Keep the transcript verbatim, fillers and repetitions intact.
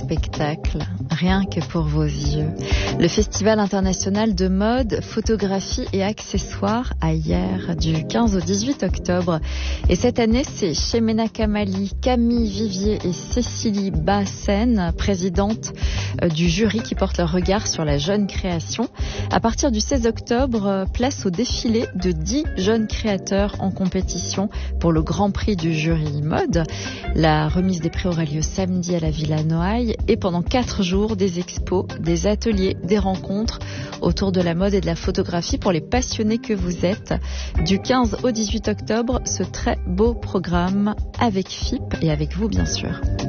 spectacle, rien que pour vos yeux. Le Festival international de mode, photographie et accessoires à Hyères du quinze au dix-huit octobre. Et cette année, c'est Chemena Kamali, Camille Vivier et Cécilie Bassen, présidentes du jury, qui portent leur regard sur la jeune création. À partir du seize octobre, place au défilé de dix jeunes créateurs en compétition pour le Grand Prix du jury mode. La remise des prix aura lieu samedi à la Villa Noailles et pendant quatre jours, des expos, des ateliers, des rencontres autour de la mode et de la photographie pour les passionnés que vous êtes. Du quinze au dix-huit octobre, ce très beau programme avec F I P et avec vous bien sûr.